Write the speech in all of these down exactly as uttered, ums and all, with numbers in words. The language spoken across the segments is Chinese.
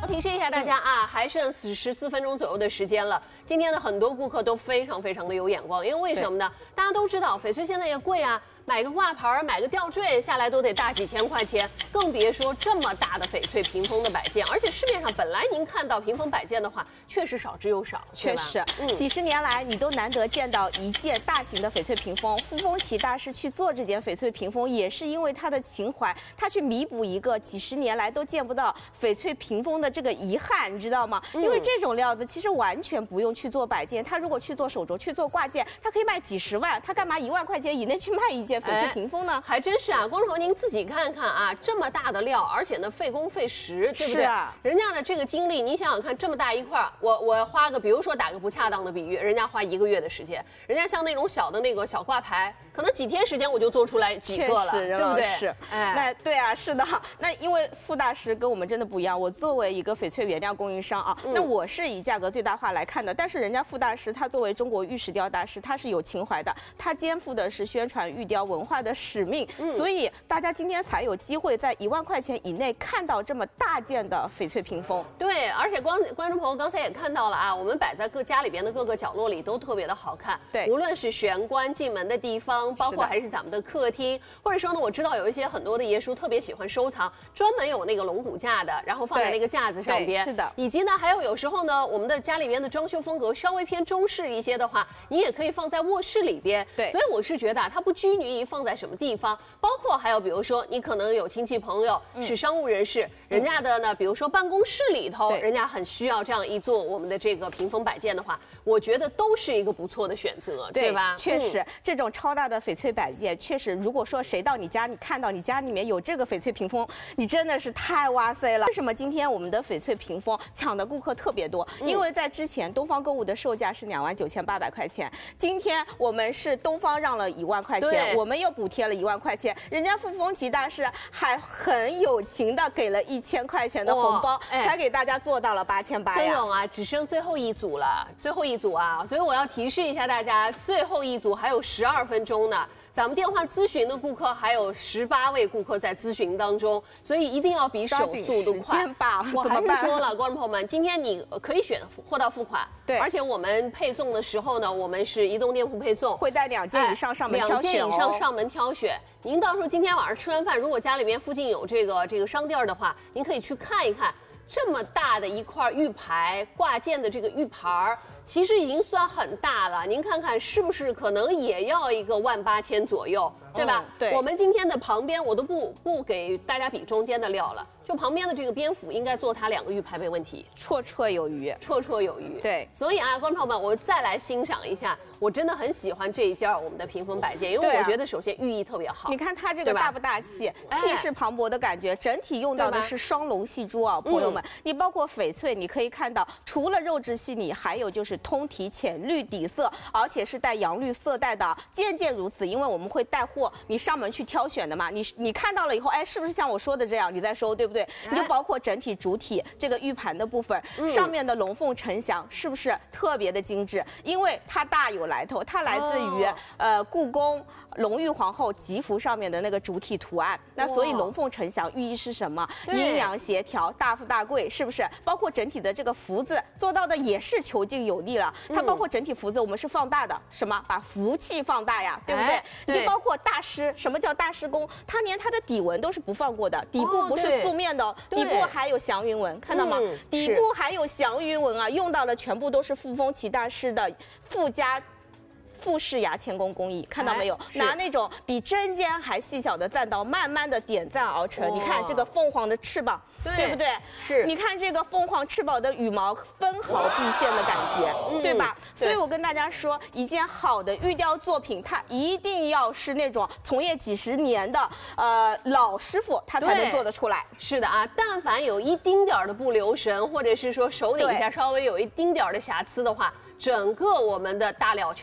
提示一下大家啊，还剩十四分钟左右的时间了。今天的很多顾客都非常非常的有眼光，因为为什么呢？大家都知道翡翠现在也贵啊。 买个挂牌，买个吊坠下来都得大几千块钱，更别说这么大的翡翠屏风的摆件。而且市面上本来您看到屏风摆件的话，确实少之又少， 确实， 嗯， 几十年来你都难得见到一件大型的翡翠屏风。傅风奇大师去做这件翡翠屏风，也是因为他的情怀，他去弥补一个几十年来都见不到翡翠屏风的这个遗憾，你知道吗？因为这种料子其实完全不用去做摆件，他如果去做手镯、去做挂件，他可以卖几十万，他干嘛一万块钱以内去卖一件翡翠屏风呢？哎还真是啊，光头您自己看看啊，这么大的料，而且呢费工费时，对不对？ 是啊， 人家的这个精力，你想想看，这么大一块，我我花个，比如说打个不恰当的比喻，人家花一个月的时间，人家像那种小的那个小挂牌，可能几天时间我就做出来几个了，对不对？ 是，哎，那对啊，是的。那因为傅大师跟我们真的不一样，我作为一个翡翠原料供应商啊，嗯、那我是以价格最大化来看的，但是人家傅大师他作为中国玉石雕大师，他是有情怀的，他肩负的是宣传玉雕文化的使命。 嗯、所以大家今天才有机会在一万块钱以内看到这么大件的翡翠屏风。 对，而且观观众朋友刚才也看到了啊，我们摆在各家里边的各个角落里都特别的好看。 对， 无论是玄关进门的地方，包括还是咱们的客厅，或者说呢，我知道有一些很多的爷叔特别喜欢收藏，专门有那个龙骨架的，然后放在那个架子上边。 是的。 以及呢，还有有时候呢，我们的家里边的装修风格稍微偏中式一些的话，你也可以放在卧室里边。 对。 所以我是觉得啊，它不拘泥于放在什么地方。 包括还有，比如说你可能有亲戚朋友是商务人士，嗯、人家的呢，比如说办公室里头，人家很需要这样一座我们的这个屏风摆件的话，我觉得都是一个不错的选择， 对, 对吧？ 确实，嗯、这种超大的翡翠摆件，确实，如果说谁到你家，你看到你家里面有这个翡翠屏风，你真的是太哇塞了。为什么今天我们的翡翠屏风抢的顾客特别多？嗯、因为在之前东方购物的售价是两万九千八百块钱，今天我们是东方让了一万块钱，我们又补贴了一万块钱。 人家傅风奇大师还很有情的给了一千块钱的红包，哎、才给大家做到了八千八呀。 孙总啊，只剩最后一组了，最后一组啊，所以我要提示一下大家，最后一组还有十二分钟呢。 咱们电话咨询的顾客还有十八位顾客在咨询当中，所以一定要比手速度快。我还是说了，观众朋友们，今天你可以选货到付款， 对， 而且我们配送的时候呢，我们是移动店铺配送， 会带两件以上上门挑选、哦， 两件以上上门挑选。您到时候今天晚上吃完饭，如果家里面附近有这个这个商店的话，您可以去看一看。 这么大的一块玉牌挂件的这个玉牌，其实已经算很大了。您看看是不是可能也要一个万八千左右，对吧？ 嗯、对。我们今天的旁边我都不不给大家比中间的料了，就旁边的这个边幅应该做它两个玉牌没问题， 绰绰有余， 绰绰有余。 对。 所以啊，观众朋友们，我再来欣赏一下，我真的很喜欢这一件我们的屏风摆件，因为我觉得首先寓意特别好。 你看它这个大不大气，气势磅礴的感觉，整体用到的是双龙细珠啊，朋友们。 你包括翡翠，你可以看到，除了肉质细腻，还有就是通体浅绿底色，而且是带阳绿色带的，件件如此。因为我们会带货，你上门去挑选的嘛，你你看到了以后，哎，是不是像我说的这样，你再收，对不对？你就包括整体主体这个玉盘的部分，嗯、上面的龙凤呈祥，是不是特别的精致？因为它大有来头，它来自于、哦、呃故宫隆裕皇后吉服上面的那个主体图案。那所以龙凤呈祥寓意是什么？阴阳协调，大富大贵，是不是？ 包括整体的这个福字做到的也是遒劲有力了，它包括整体福字我们是放大的，什么把福气放大呀，对不对？你就包括大师，什么叫大师宫？它连它的底纹都是不放过的，底部不是素面的哦，底部还有祥云纹，看到吗？底部还有祥云纹啊，用到的全部都是傅风奇大师的附加。 富士牙嵌工工艺，看到没有？拿那种比针尖还细小的钻刀，慢慢的点赞而成。你看这个凤凰的翅膀，对, 对不对？ 是。 你看这个凤凰翅膀的羽毛分毫毕现的感觉，嗯、对吧？对所以我跟大家说，一件好的玉雕作品，它一定要是那种从业几十年的呃老师傅，他才能做得出来。 是的啊，但凡有一丁点儿的不留神，或者是说手底下稍微有一丁点儿的瑕疵的话。 整个我们的大料全部都是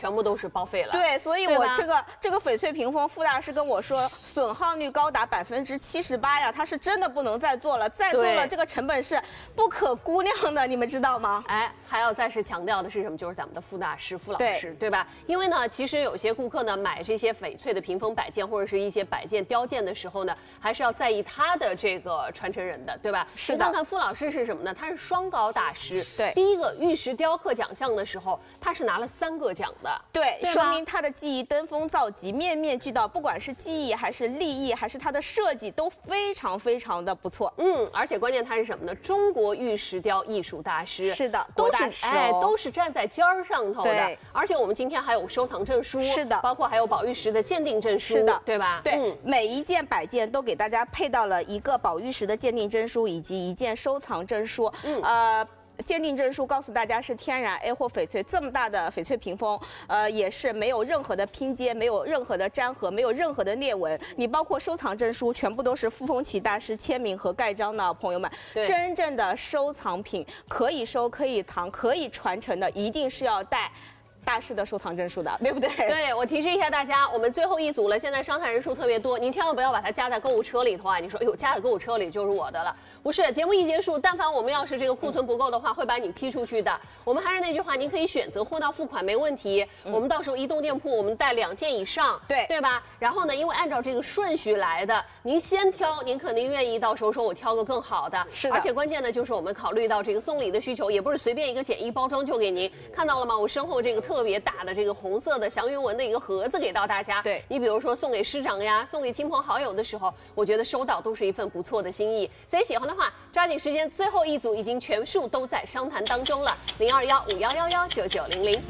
是报废了。 对，所以我这个这个翡翠屏风，傅大师跟我说，损耗率高达百分之七十八呀，他是真的不能再做了，再做了这个成本是不可估量的，你们知道吗？ 哎，还要再次强调的是什么？就是咱们的傅大师傅老师， 对, 对吧？因为呢，其实有些顾客呢买这些翡翠的屏风摆件或者是一些摆件雕件的时候呢，还是要在意他的这个传承人的，对吧？ 是的。 你看看傅老师是什么呢？他是双高大师。 对。 第一个玉石雕刻奖项的时候，他是拿了三个奖的。 对，对说明他的技艺登峰造极，面面俱到，不管是技艺还是立意，还是他的设计都非常非常的不错。 嗯，而且关键他是什么呢？中国玉石雕艺术大师。 是的， 都是哎， 哦、 都是站在尖儿上头的。而且我们今天还有收藏证书。 是的， 包括还有宝玉石的鉴定证书。 是的， 对吧？ 对，嗯、每一件摆件都给大家配到了一个宝玉石的鉴定证书以及一件收藏证书。嗯，呃。鉴定证书告诉大家是天然 A 货翡翠，这么大的翡翠屏风，呃，也是没有任何的拼接，没有任何的粘合，没有任何的裂纹。你包括收藏证书，全部都是傅风启大师签名和盖章的，朋友们，真正的收藏品可以收、可以藏、可以传承的，一定是要带大师的收藏证书的，对不对？ 对，我提示一下大家，我们最后一组了，现在商谈人数特别多，您千万不要把它加在购物车里头啊！你说，哎呦，加在购物车里就是我的了。不是，节目一结束，但凡我们要是这个库存不够的话，会把你踢出去的。我们还是那句话，您可以选择货到付款，没问题。嗯、我们到时候移动店铺，我们带两件以上， 对对吧？然后呢，因为按照这个顺序来的，您先挑，您肯定愿意到时候说我挑个更好的。 是的。 而且关键的就是我们考虑到这个送礼的需求，也不是随便一个简易包装就给您。看到了吗？我身后这个特别大的这个红色的祥云纹的一个盒子给到大家。 对。 你比如说送给师长呀，送给亲朋好友的时候，我觉得收到都是一份不错的心意。所以喜欢的话，抓紧时间。最后一组已经全数都在商谈当中了，零二幺五幺幺幺九九零零。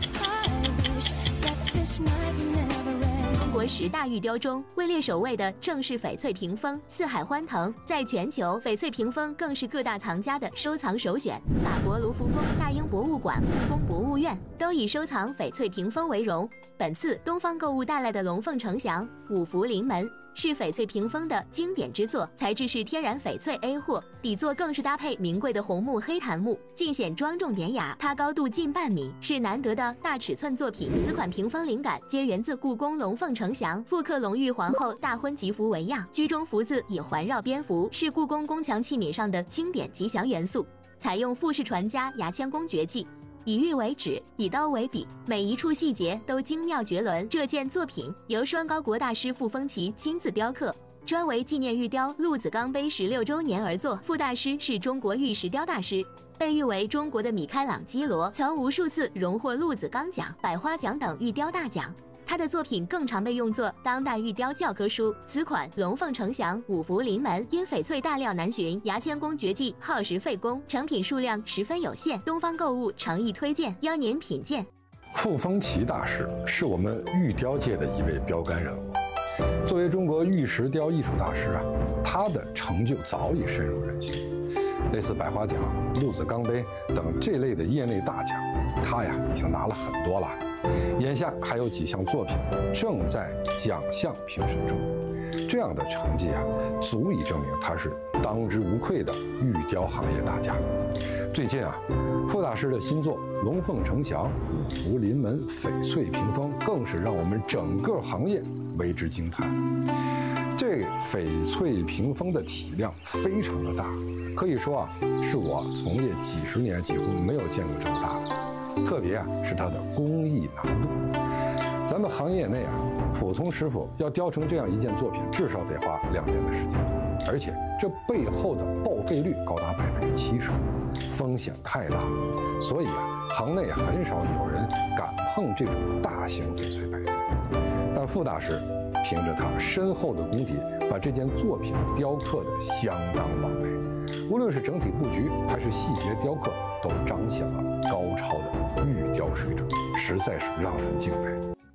中国十大玉雕中位列首位的正是翡翠屏风，四海欢腾。在全球，翡翠屏风更是各大藏家的收藏首选。法国卢浮宫、大英博物馆、故宫博物院都以收藏翡翠屏风为荣。本次东方购物带来的龙凤呈祥、五福临门。是翡翠屏风的经典之作，材质是天然翡翠 A 货，底座更是搭配名贵的红木黑檀木，尽显庄重典雅。它高度近半米，是难得的大尺寸作品。此款屏风灵感皆源自故宫龙凤呈祥，复刻隆裕皇后大婚吉服为样，居中福字也环绕蝙蝠，是故宫宫墙器皿上的经典吉祥元素。采用傅氏传家牙签工绝技。以玉为纸，以刀为笔，每一处细节都精妙绝伦。这件作品由双高国大师傅风奇亲自雕刻，专为纪念玉雕陆子钢杯十六周年而作。傅大师是中国玉石雕大师，被誉为中国的米开朗基罗，曾无数次荣获陆子钢奖、百花奖等玉雕大奖。他的作品更常被用作当代玉雕教科书。此款龙凤呈祥、五福临门，因翡翠大料难寻，牙签工绝技耗时费工，成品数量十分有限。东方购物诚意推荐，邀您品鉴。 傅风奇大师是我们玉雕界的一位标杆人物。作为中国玉石雕艺术大师啊，他的成就早已深入人心。类似百花奖、陆子钢杯等这类的业内大奖，他呀已经拿了很多了。眼下还有几项作品正在奖项评审中，这样的成绩啊，足以证明他是当之无愧的玉雕行业大家。最近啊，傅大师的新作《龙凤呈祥、五福临门》翡翠屏风，更是让我们整个行业为之惊叹。这翡翠屏风的体量非常的大，可以说啊，是我从业几十年几乎没有见过这么大的。特别啊，是它的工艺难度。咱们行业内啊，普通师傅要雕成这样一件作品，至少得花两年的时间，而且这背后的报废率高达百分之七十，风险太大，所以啊，行内很少有人敢碰这种大型翡翠摆件。但傅大师凭着他深厚的功底，把这件作品雕刻得相当完美，无论是整体布局还是细节雕刻，都彰显了高超的玉雕水准，实在是让人敬佩。